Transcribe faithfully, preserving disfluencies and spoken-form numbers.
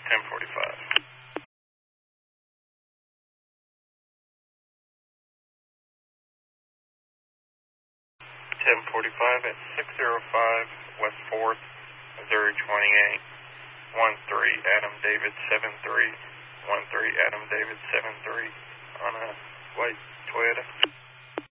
ten forty-five. ten forty-five at six oh five West fourth, Missouri twenty-eight, one three Adam David seven three, one three Adam David seven three on a white Toyota.